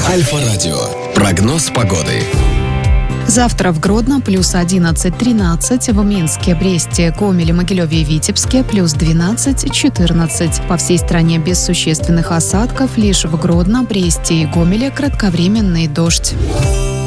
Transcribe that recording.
Альфа-радио. Прогноз погоды. Завтра в Гродно плюс 11-13, в Минске, Бресте, Гомеле, Могилеве и Витебске плюс 12-14. По всей стране без существенных осадков, лишь в Гродно, Бресте и Гомеле кратковременный дождь.